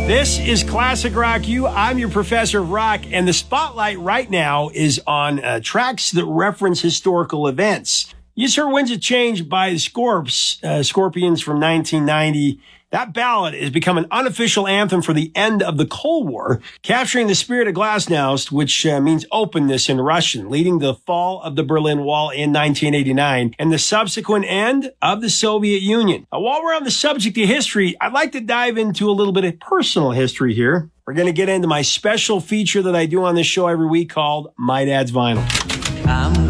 This is Classic Rock U. I'm your professor of rock, and the spotlight right now is on tracks that reference historical events. You just heard Winds of Change by the Scorpions from 1990. That ballad has become an unofficial anthem for the end of the Cold War, capturing the spirit of Glasnost, which means openness in Russian, leading to the fall of the Berlin Wall in 1989 and the subsequent end of the Soviet Union. While we're on the subject of history, I'd like to dive into a little bit of personal history here. We're going to get into my special feature that I do on this show every week called My Dad's Vinyl.